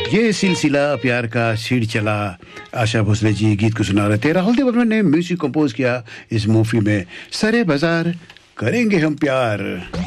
ये सिलसिला प्यार का सीढ़ चला, आशा भोसले जी गीत को सुना रहे थे। राहुल देव बर्मन ने म्यूजिक कंपोज किया इस मूवी में। सरे बाजार करेंगे हम प्यार।